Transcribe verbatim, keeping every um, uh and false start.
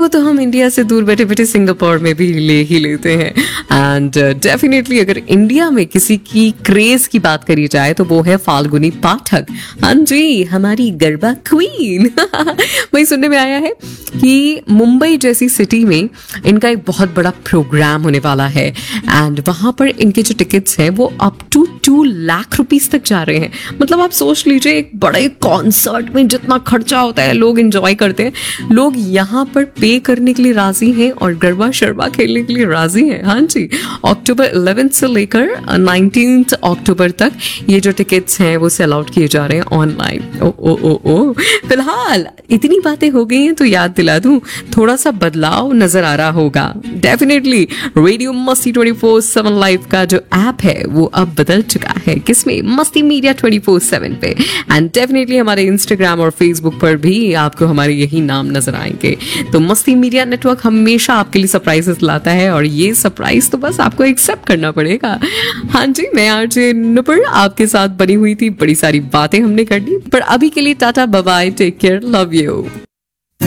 तो हम इंडिया से दूर बैठे बैठे सिंगापुर में भी ले ही लेते हैं। एंड डेफिनेटली अगर इंडिया में किसी की क्रेज की बात करी जाए तो वो है फाल्गुनी पाठक। हाँ जी, हमारी गरबा क्वीन। वही सुनने में आया है कि मुंबई जैसी सिटी में इनका एक बहुत बड़ा प्रोग्राम होने वाला है एंड वहां पर इनके जो टिकट्स हैं वो up to to lakh rupees तक जा रहे हैं। मतलब आप सोच लीजिए, एक बड़े कॉन्सर्ट में जितना खर्चा होता है लोग एंजॉय करते हैं, लोग यहाँ पर पे करने के लिए राजी हैं और गरबा शरबा खेलने के लिए राजी हैं। हाँ जी, अक्टूबर इलेवेंथ से लेकर नाइनटीन्थ अक्टूबर तक ये जो टिकट्स हैं वो सेल आउट किए जा रहे हैं ऑनलाइन। ओ ओ ओ ओ फिलहाल इतनी बातें हो गई हैं तो याद दिला दूं, थोड़ा सा बदलाव नजर आ रहा होगा। डेफिनेटली रेडियो मस्ती ट्वेंटी फोर सेवन लाइव का जो ऐप है वो अब बदल चुका है। किसमें? मस्ती मीडिया ट्वेंटी फोर सेवन पे। एंड डेफिनेटली हमारे इंस्टाग्राम और फेसबुक पर भी आपको हमारे यही नाम नजर आएंगे। तो मस्ती मीडिया नेटवर्क हमेशा आपके लिए सरप्राइजेस लाता है और ये सरप्राइज तो बस आपको एक्सेप्ट करना पड़ेगा। हाँ जी, मैं आरजे नुपुर आपके साथ बनी हुई थी, बड़ी सारी बातें हमने कर ली, पर अभी के लिए tata bye bye, take care, love you.